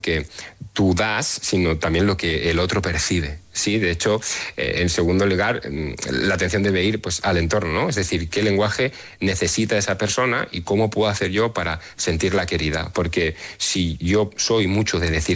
que tú das, sino también lo que el otro percibe. Sí, de hecho, en segundo lugar, la atención debe ir pues, al entorno, ¿no? Es decir, qué lenguaje necesita esa persona y cómo puedo hacer yo para sentirla querida. Porque si yo soy mucho de decir